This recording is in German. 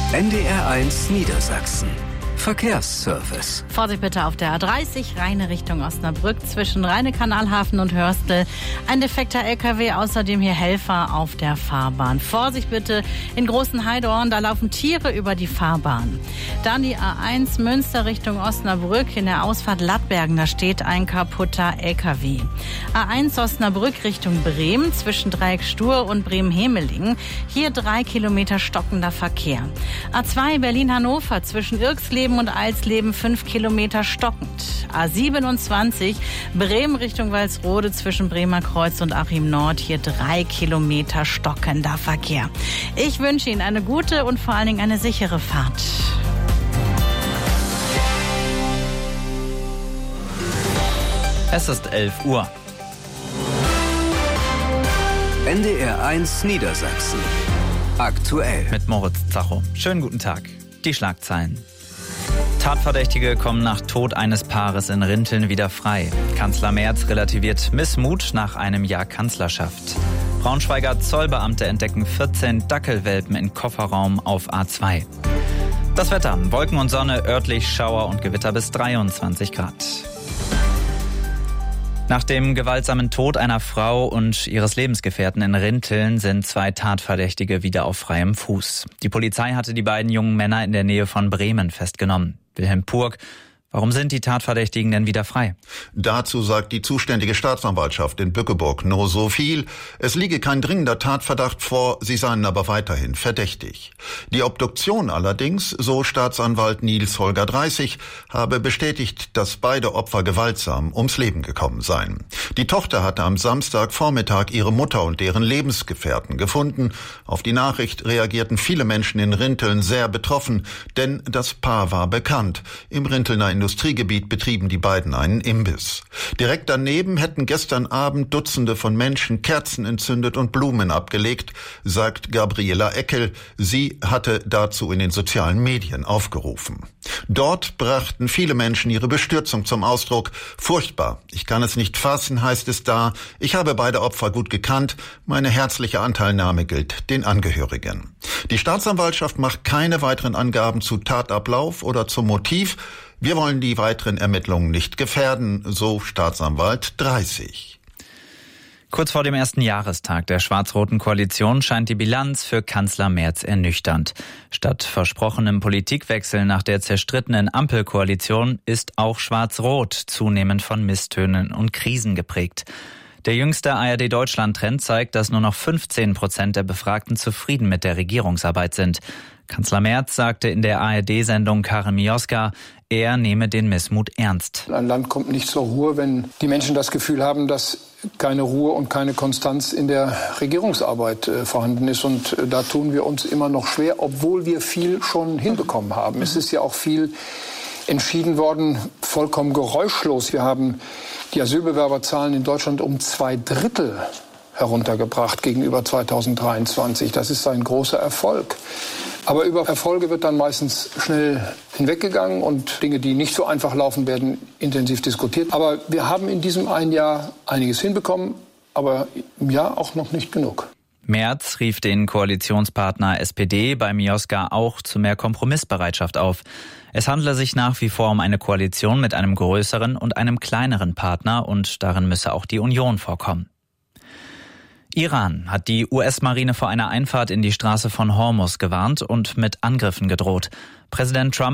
NDR1 Niedersachsen. Verkehrsservice. Vorsicht bitte auf der A30, Rheine Richtung Osnabrück, zwischen Rheine-Kanalhafen und Hörstel. Ein defekter LKW, außerdem hier Helfer auf der Fahrbahn. Vorsicht bitte in Großenheidorn, da laufen Tiere über die Fahrbahn. Dann die A1 Münster Richtung Osnabrück, in der Ausfahrt Lattbergen, da steht ein kaputter LKW. A1 Osnabrück Richtung Bremen, zwischen Dreieck Stur und Bremen-Hemelingen. Hier 3 Kilometer stockender Verkehr. A2 Berlin-Hannover, zwischen Irxleben und Alsleben 5 Kilometer stockend. A27 Bremen Richtung Walsrode zwischen Bremer Kreuz und Achim Nord, hier 3 Kilometer stockender Verkehr. Ich wünsche Ihnen eine gute und vor allen Dingen eine sichere Fahrt. Es ist 11 Uhr. NDR1 Niedersachsen. Aktuell. Mit Moritz Zacho. Schönen guten Tag. Die Schlagzeilen. Tatverdächtige kommen nach Tod eines Paares in Rinteln wieder frei. Kanzler Merz relativiert Missmut nach einem Jahr Kanzlerschaft. Braunschweiger Zollbeamte entdecken 14 Dackelwelpen in Kofferraum auf A2. Das Wetter: Wolken und Sonne, örtlich Schauer und Gewitter bis 23 Grad. Nach dem gewaltsamen Tod einer Frau und ihres Lebensgefährten in Rinteln sind 2 Tatverdächtige wieder auf freiem Fuß. Die Polizei hatte die beiden jungen Männer in der Nähe von Bremen festgenommen. Wilhelm Purg: Warum sind die Tatverdächtigen denn wieder frei? Dazu sagt die zuständige Staatsanwaltschaft in Bückeburg nur so viel: Es liege kein dringender Tatverdacht vor, sie seien aber weiterhin verdächtig. Die Obduktion allerdings, so Staatsanwalt Nils Holger 30, habe bestätigt, dass beide Opfer gewaltsam ums Leben gekommen seien. Die Tochter hatte am Samstagvormittag ihre Mutter und deren Lebensgefährten gefunden. Auf die Nachricht reagierten viele Menschen in Rinteln sehr betroffen, denn das Paar war bekannt. Im Rintelner Industriegebiet betrieben die beiden einen Imbiss. Direkt daneben hätten gestern Abend Dutzende von Menschen Kerzen entzündet und Blumen abgelegt, sagt Gabriela Eckel. Sie hatte dazu in den sozialen Medien aufgerufen. Dort brachten viele Menschen ihre Bestürzung zum Ausdruck. Furchtbar, ich kann es nicht fassen, heißt es da. Ich habe beide Opfer gut gekannt. Meine herzliche Anteilnahme gilt den Angehörigen. Die Staatsanwaltschaft macht keine weiteren Angaben zu Tatablauf oder zum Motiv. Wir wollen die weiteren Ermittlungen nicht gefährden, so Staatsanwalt 30. Kurz vor dem ersten Jahrestag der schwarz-roten Koalition scheint die Bilanz für Kanzler Merz ernüchternd. Statt versprochenem Politikwechsel nach der zerstrittenen Ampelkoalition ist auch schwarz-rot zunehmend von Misstönen und Krisen geprägt. Der jüngste ARD-Deutschland-Trend zeigt, dass nur noch 15% der Befragten zufrieden mit der Regierungsarbeit sind. Kanzler Merz sagte in der ARD-Sendung Karin Mioska, er nehme den Missmut ernst. Ein Land kommt nicht zur Ruhe, wenn die Menschen das Gefühl haben, dass keine Ruhe und keine Konstanz in der Regierungsarbeit vorhanden ist. Und da tun wir uns immer noch schwer, obwohl wir viel schon hinbekommen haben. Es ist ja auch viel entschieden worden, vollkommen geräuschlos. Wir haben die Asylbewerberzahlen in Deutschland um 2/3 heruntergebracht gegenüber 2023. Das ist ein großer Erfolg. Aber über Erfolge wird dann meistens schnell hinweggegangen und Dinge, die nicht so einfach laufen, werden intensiv diskutiert. Aber wir haben in diesem einen Jahr einiges hinbekommen, aber im Jahr auch noch nicht genug. Merz rief den Koalitionspartner SPD bei Mioska auch zu mehr Kompromissbereitschaft auf. Es handle sich nach wie vor um eine Koalition mit einem größeren und einem kleineren Partner und darin müsse auch die Union vorkommen. Iran hat die US-Marine vor einer Einfahrt in die Straße von Hormuz gewarnt und mit Angriffen gedroht. Präsident Trump